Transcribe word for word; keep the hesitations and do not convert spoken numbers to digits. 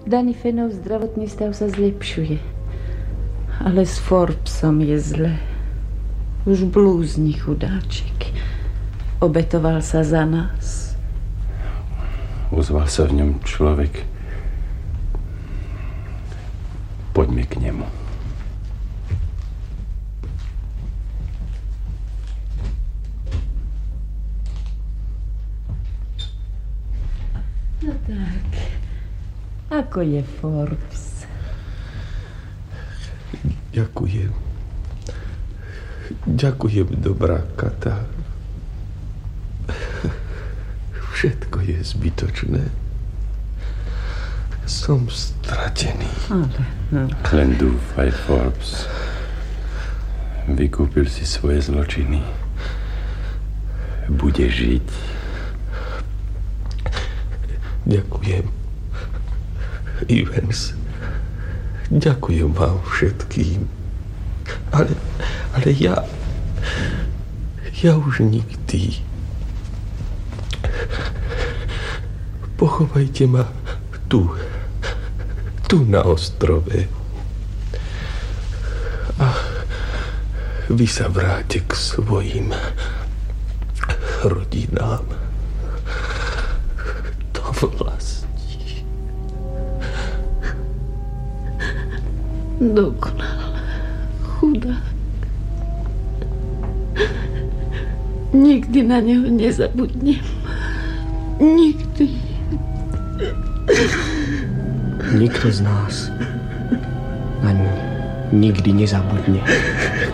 Danny Fennov zdravotný stav sa zlepšuje. Ale s Forbesom je zle. Už blúzni chudáčik. Obetoval sa za nás. Ozval sa v ňom človek. Poďme k nemu. No tak. Ako je Forbes? Ďakujem. Ďakujem, dobrá Kata. Všetko je zbytočné. Som stratený. Ale, no. Len dúfaj, Forbes. Vykúpil si svoje zločiny. Bude žiť. Ďakujem. Evans. Ďakujem vám všetkým. Ale, ale ja... Ja už nikdy... Pochovajte ma tu. Tu na ostrove. A vy sa vráte k svojim rodinám. Do vlasti. Dokonal. Chudák. Nikdy na neho nezabudnem. Nikdy. Nikto z nás na ňu nikdy nezabudne.